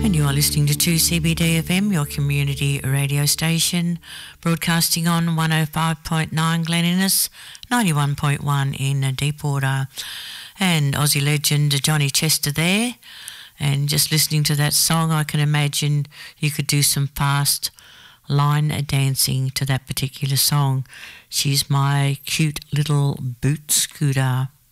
And you are listening to 2CBD FM, your community radio station, broadcasting on 105.9 Glen Innes, 91.1 in Deepwater. And Aussie legend Johnny Chester there. And just listening to that song, I can imagine you could do some fast line dancing to that particular song. She's my cute little boot scooter.